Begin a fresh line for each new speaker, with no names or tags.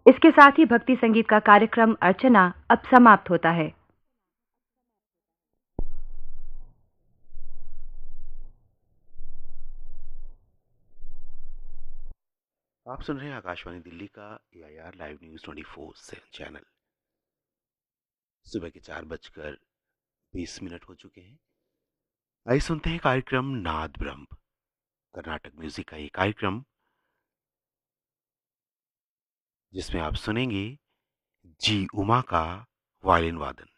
इसके साथ ही भक्ति संगीत का कार्यक्रम अर्चना अब समाप्त होता है।
आप सुन रहे हैं आकाशवाणी दिल्ली का एआईआर लाइव न्यूज 24 से चैनल। सुबह के 4:20 हो चुके हैं। आइए सुनते हैं कार्यक्रम नाद ब्रह्म, कर्नाटक म्यूजिक का ये कार्यक्रम, जिसमें आप सुनेंगे जी उमा का वायलिन वादन।